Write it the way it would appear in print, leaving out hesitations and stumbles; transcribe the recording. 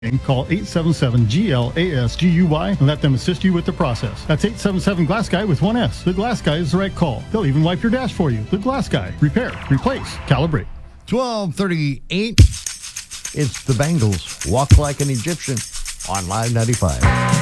Call 877-GLASGUY and let them assist you with the process. That's 877 Glass Guy with one S. The Glass Guy is the right call. They'll even wipe your dash for you. The Glass Guy. Repair, replace, calibrate. 12:38. It's the Bangles. Walk Like an Egyptian on Live 95.